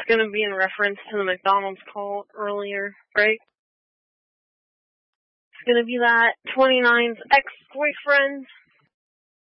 It's going to be in reference to the McDonald's call earlier, right? It's going to be that 29's ex-boyfriend